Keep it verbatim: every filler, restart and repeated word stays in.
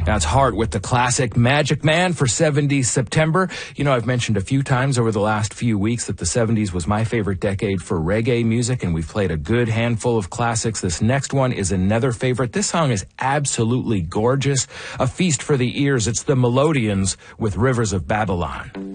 That's Heart with the classic Magic Man for seventies September. You know, I've mentioned a few times over the last few weeks that the seventies was my favorite decade for reggae music, and we've played a good handful of classics. This next one is another favorite. This song is absolutely gorgeous, a feast for the ears. It's the Melodians with Rivers of Babylon.